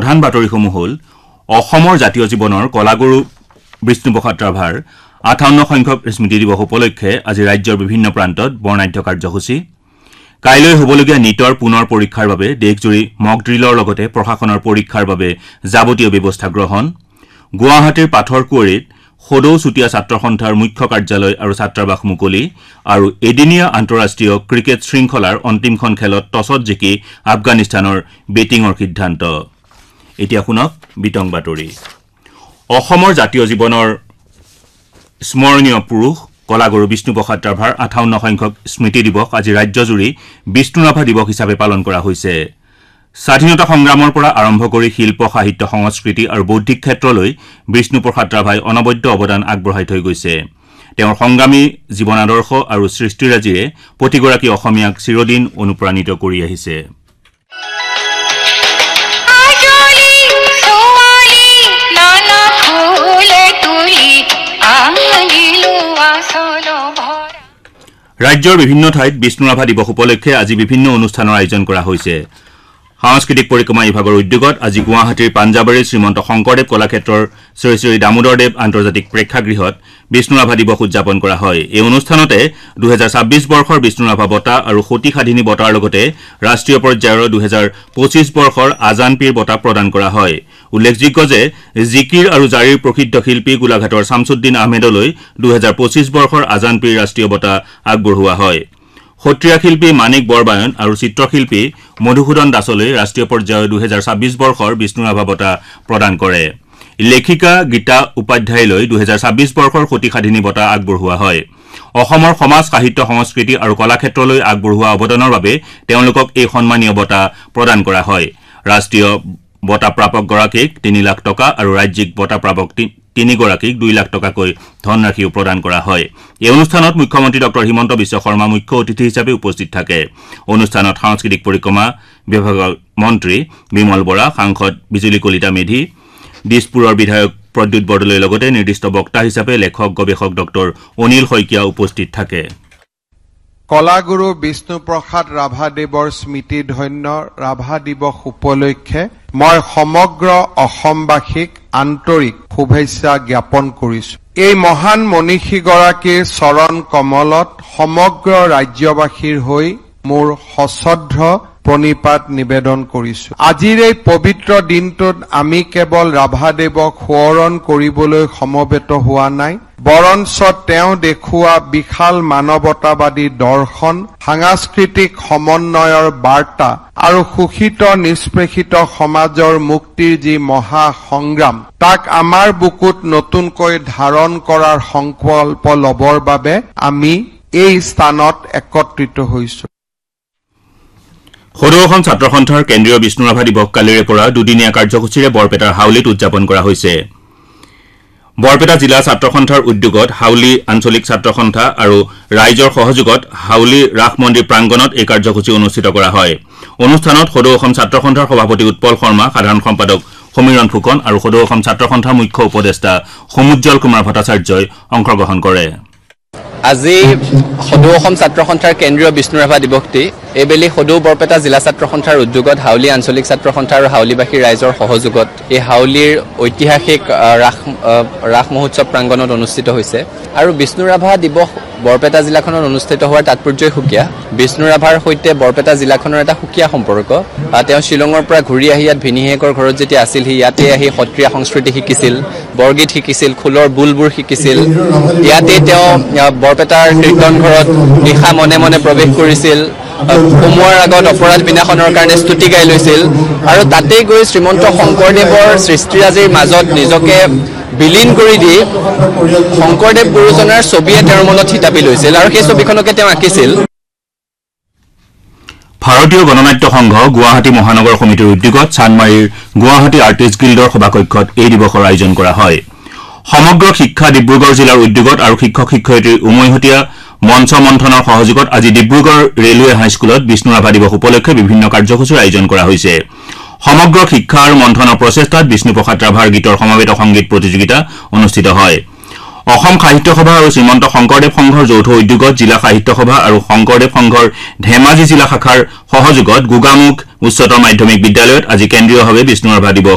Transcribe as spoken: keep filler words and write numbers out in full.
প্ৰধান বাতৰিসমূহ হ'ল অসমৰ জাতীয় জীৱনৰ কলাগুৰু বিষ্ণুপ্ৰসাদ ৰাভাৰ আঠাৱন্ন সংখ্যক স্মৃতি দিৱস উপলক্ষে আজি ৰাজ্যৰ বিভিন্ন প্ৰান্তত বৰ্ণাঢ্য কাৰ্যসূচী কাইলৈ হ'বলগীয়া নিটৰ পুনৰ পৰীক্ষাৰ বাবে দেশজুৰি মক ড্ৰিলৰ লগতে প্ৰশাসনৰ পৰীক্ষাৰ বাবে যাৱতীয় ব্যৱস্থা গ্ৰহণ গুৱাহাটীৰ পাথৰকুঁৱৰীত সদৌ চুতীয়া ছাত্ৰ সন্থাৰ মুখ্য কাৰ্যালয় আৰু ছাত্ৰাবাস মুকলি আৰু এদিনীয়া আন্তঃৰাষ্ট্ৰীয় ক্ৰিকেট শৃংখলাৰ অন্তিমখন খেলত টছত জিকি আফগানিস্তানৰ বেটিঙৰ সিদ্ধান্ত এতিয়া শুনক বিতং বাতৰি অসমৰ জাতীয় জীৱনৰ স্মৰণীয় পুৰুষ কলাগুৰু বিষ্ণুপ্ৰসাদ ৰাভাৰ আঠাৱন্ন সংখ্যক স্মৃতি দিৱস আজি ৰাজ্যজুৰি বিষ্ণু ৰাভা দিৱস হিচাপে পালন কৰা হৈছে স্বাধীনতা সংগ্ৰামৰ পৰা আৰম্ভ কৰি শিল্প সাহিত্য সংস্কৃতি আৰু বৌদ্ধিক ক্ষেত্ৰলৈ বিষ্ণুপ্ৰসাদ ৰাভাই অনবদ্য অৱদান আগবঢ়াই থৈ গৈছে তেওঁৰ সংগ্ৰামী জীৱন আদৰ্শ আৰু সৃষ্টিৰাজিৰে প্ৰতিগৰাকী অসমীয়াক চিৰদিন অনুপ্ৰাণিত কৰি আহিছে ৰাজ্যৰ বিভিন্ন ঠাইত বিষ্ণু ৰাভা দিৱস উপলক্ষে আজি বিভিন্ন অনুষ্ঠানৰ আয়োজন কৰা হৈছে সাংস্কৃতিক পৰিক্ৰমা বিভাগৰ উদ্যোগত আজি গুৱাহাটীৰ পাঞ্জাবাৰীৰ শ্ৰীমন্ত শংকৰদেৱ কলাক্ষেত্ৰৰ শ্ৰী শ্ৰী দামোদৰদেৱ আন্তৰ্জাতিক প্ৰেক্ষাগৃহত বিষ্ণু ৰাভা দিৱস উদযাপন কৰা হয় এই অনুষ্ঠানতে দুহেজাৰ ছাব্বিছ বৰ্ষৰ বিষ্ণু ৰাভা বঁটা আৰু সতী সাধিনী বঁটাৰ লগতে ৰাষ্ট্ৰীয় পৰ্যায়ৰ দুহেজাৰ পঁচিছ বৰ্ষৰ আজান পীৰ বঁটা প্ৰদান কৰা হয় উল্লেখযোগ্য যে জিকিৰ আৰু জাৰিৰ প্ৰসিদ্ধ শিল্পী গোলাঘাটৰ শামছুদ্দিন আহমেদলৈ দুহেজাৰ পঁচিছ বৰ্ষৰ আজান পীৰ ৰাষ্ট্ৰীয় বঁটা আগবঢ়োৱা হয় সত্ৰীয়া শিল্পী মানিক বৰবায়ন আৰু চিত্ৰশিল্পী মধুসূদন দাসলৈ ৰাষ্ট্ৰীয় পৰ্যায়ৰ দুহেজাৰ ছাব্বিছ বৰ্ষৰ বিষ্ণু ৰাভা বঁটা প্ৰদান কৰে লেখিকা গীতা উপাধ্যায়লৈ দুহেজাৰ ছাব্বিছ বৰ্ষৰ সতী সাধিনী বঁটা আগবঢ়োৱা হয় অসমৰ সমাজ সাহিত্য সংস্কৃতি আৰু কলাক্ষেত্ৰলৈ আগবঢ়োৱা অৱদানৰ বাবে তেওঁলোকক এই সন্মানীয় বঁটা প্ৰদান কৰা হয় ৰাষ্ট্ৰীয় বঁটা প্ৰাপকগৰাকীক তিনি লাখ টকা আৰু ৰাজ্যিক বঁটা প্ৰাপক তিনিগৰাকীক দুই লাখ টকাকৈ ধনৰাশিও প্ৰদান কৰা হয় এই অনুষ্ঠানত মুখ্যমন্ত্ৰী ডক্টৰ হিমন্ত বিশ্ব শৰ্মা মুখ্য অতিথি হিচাপে উপস্থিত থাকে অনুষ্ঠানত সাংস্কৃতিক পৰিক্ৰমা বিভাগৰ মন্ত্ৰী বিমল বৰা সাংসদ বিজুলী কলিতা মেধি দিছপুৰৰ বিধায়ক প্ৰদ্যুৎ বৰদলৈৰ লগতে নিৰ্দিষ্ট বক্তা হিচাপে লেখক গৱেষক ডক্টৰ অনিল শইকীয়া উপস্থিত থাকে কলাগুৰু বিষ্ণুপ্ৰসাদ ৰাভাদেৱৰ স্মৃতিধন্য ৰাভা দিৱস উপলক্ষে মই সমগ্ৰ অসমবাসীক আন্তৰিক শুভেচ্ছা জ্ঞাপন কৰিছো এই মহান মনীষীগৰাকীৰ চৰণ কমলত সমগ্ৰ ৰাজ্যবাসীৰ হৈ মোৰ সশ্ৰদ্ধ প্ৰণিপাত নিবেদন কৰিছো আজিৰ এই পবিত্ৰ দিনটোত আমি কেৱল ৰাভাদেৱক সোঁৱৰণ কৰিবলৈ সমবেত হোৱা নাই বৰঞ্চ তেওঁ দেখুওৱা বিশাল মানৱতাবাদী দৰ্শন সাংস্কৃতিক সমন্বয়ৰ বাৰ্তা আৰু শোষিত নিষ্পেষিত সমাজৰ মুক্তিৰ যি মহা সংগ্ৰাম তাক আমাৰ বুকুত নতুনকৈ ধাৰণ কৰাৰ সংকল্প লবৰ বাবে আমি এই স্থানত একত্ৰিত হৈছো সদৌ অসম ছাত্ৰ সন্থাৰ কেন্দ্ৰীয় বিষ্ণু ৰাভা দিৱস কালিৰে পৰা দুদিনীয়া কাৰ্যসূচীৰে বৰপেটাৰ হাউলিত উদযাপন কৰা হৈছে বৰপেটা জিলা ছাত্ৰ সন্থাৰ উদ্যোগত হাউলি আঞ্চলিক ছাত্ৰ সন্থা আৰু ৰাইজৰ সহযোগত হাউলি ৰাস মন্দিৰ প্ৰাংগণত এই কাৰ্যসূচী অনুষ্ঠিত কৰা হয় অনুষ্ঠানত সদৌ অসম ছাত্ৰ সন্থাৰ সভাপতি উৎপল শৰ্মা সাধাৰণ সম্পাদক সমীৰণ ফুকন আৰু সদৌ অসম ছাত্ৰ সন্থাৰ মুখ্য উপদেষ্টা সমুজ্জ্বল কুমাৰ ভট্টাচাৰ্যই অংশগ্ৰহণ কৰে আজি সদৌ অসম ছাত্ৰ সন্থাৰ কেন্দ্ৰীয় বিষ্ণু ৰাভা দিৱসটি এইবেলি সদৌ বৰপেটা জিলা ছাত্ৰ সন্থাৰ উদ্যোগত হাউলি আঞ্চলিক ছাত্ৰ সন্থা আৰু হাউলিবাসী ৰাইজৰ সহযোগত এই হাউলিৰ ঐতিহাসিক ৰাস ৰাস মহোৎসৱ প্ৰাংগণত অনুষ্ঠিত হৈছে আৰু বিষ্ণু ৰাভা দিৱস বৰপেটা জিলাখনত অনুষ্ঠিত হোৱাৰ তাৎপৰ্যই সুকীয়া বিষ্ণু ৰাভাৰ সৈতে বৰপেটা জিলাখনৰ এটা সুকীয়া সম্পৰ্ক তেওঁ শ্বিলঙৰ পৰা ঘূৰি আহি ইয়াত ভিনীহেকৰ ঘৰত যেতিয়া আছিল সি ইয়াতে আহি সত্ৰীয়া সংস্কৃতি শিকিছিল বৰগীত শিকিছিল খোলৰ বুলবোৰ শিকিছিল ইয়াতে তেওঁ বৰপেটাৰ কীৰ্তন ঘৰত নিশা মনে মনে প্ৰৱেশ কৰিছিল সোমোৱাৰ আগত অপৰাধ বিনাশনৰ কাৰণে স্তুতি গাই লৈছিল আৰু তাতেই গৈ শ্ৰীমন্ত শংকৰদেৱৰ সৃষ্টিৰাজিৰ মাজত নিজকে বিলীন কৰি দি শংকৰদেৱ গুৰুজনাৰ ছবিয়ে তেওঁৰ মনত হিতাপি লৈছিল আৰু সেই ছবিখনকে তেওঁ আঁকিছিল ভাৰতীয় গণনাট্য সংঘ গুৱাহাটী মহানগৰ সমিতিৰ উদ্যোগত চানমাৰীৰ গুৱাহাটী আৰ্টিষ্ট গিল্ডৰ সভাকক্ষত এই দিৱসৰ আয়োজন কৰা হয় সমগ্ৰ শিক্ষা ডিব্ৰুগড় জিলাৰ উদ্যোগত আৰু শিক্ষক শিক্ষয়িত্ৰীৰ উমৈহতীয়া মঞ্চ মন্থনৰ সহযোগত আজি ডিব্ৰুগড় ৰেলৱে হাইস্কুলত বিষ্ণু ৰাভা দিৱস উপলক্ষে বিভিন্ন কাৰ্যসূচীৰ আয়োজন কৰা হৈছে সমগ্ৰ শিক্ষা আৰু মন্থনৰ প্ৰচেষ্টাত বিষ্ণুপ্ৰসাদ ৰাভাৰ গীতৰ সমবেত সংগীত প্ৰতিযোগিতা অনুষ্ঠিত হয় অসম সাহিত্য সভা আৰু শ্ৰীমন্ত শংকৰদেৱ সংঘৰ যৌথ উদ্যোগত জিলা সাহিত্য সভা আৰু শংকৰদেৱ সংঘৰ ধেমাজি জিলা শাখাৰ সহযোগত গোগামুখ উচ্চতৰ মাধ্যমিক বিদ্যালয়ত আজি কেন্দ্ৰীয়ভাৱে বিষ্ণু ৰাভা দিৱস